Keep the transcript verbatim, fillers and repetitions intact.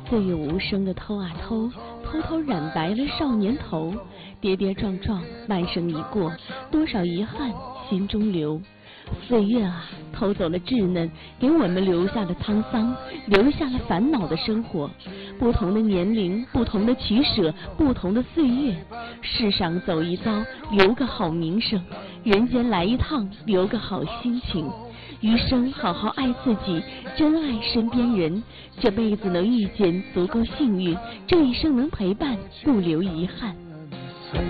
岁月无声的偷啊偷，偷偷染白了少年头。跌跌撞撞，半生已过，多少遗憾心中留。岁月啊，偷走了稚嫩，给我们留下了沧桑，留下了烦恼的生活。不同的年龄，不同的取舍，不同的岁月。世上走一遭，留个好名声；人间来一趟，留个好心情。余生好好爱自己，珍爱身边人。这辈子能遇见足够幸运，这一生能陪伴不留遗憾。